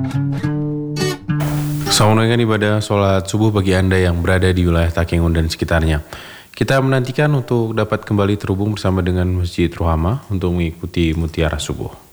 Selamat menunaikan ibadah sholat subuh bagi Anda yang berada di wilayah Takengon dan sekitarnya. Kita menantikan untuk dapat kembali terhubung bersama dengan Masjid Rohama untuk mengikuti mutiara subuh.